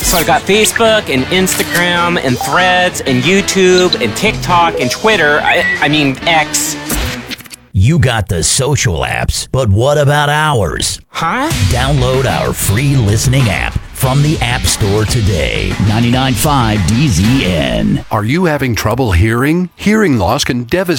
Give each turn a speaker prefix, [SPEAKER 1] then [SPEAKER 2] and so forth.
[SPEAKER 1] So I've got Facebook and Instagram and Threads and YouTube and TikTok and Twitter. I mean, X.
[SPEAKER 2] You got the social apps, but what about ours?
[SPEAKER 1] Huh?
[SPEAKER 2] Download our free listening app from the App Store today. 99.5 DZN.
[SPEAKER 3] Are you having trouble hearing? Hearing loss can devastate